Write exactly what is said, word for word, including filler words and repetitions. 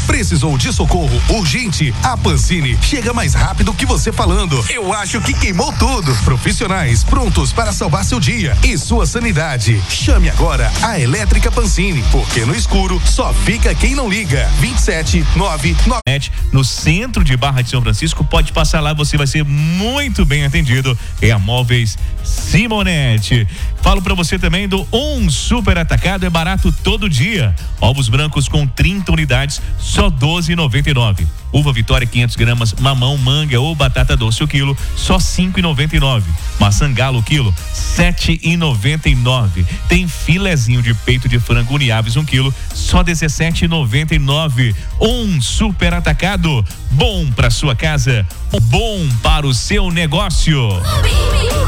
Precisou de socorro urgente? A Pancini chega mais rápido que você falando. Eu acho que queimou tudo. Profissionais prontos para salvar seu dia e sua sanidade. Chame agora a Elétrica Pancini, porque no escuro só fica quem não liga. vinte e sete nove nove No centro de Barra de São Francisco, pode passar lá, você vai ser muito bem atendido. É a Móveis Simonete. Falo pra você também do Um Super Atacado, é barato todo dia. Ovos brancos com trinta unidades, só doze e noventa e nove. Uva Vitória quinhentas gramas, mamão, manga ou batata doce o quilo, só cinco e noventa e nove. Maçã galo o quilo, sete e noventa e nove. Tem filezinho de peito de frango Uniaves um quilo, só dezessete e noventa e nove. Um Super Atacado, bom pra sua casa, bom para o seu negócio.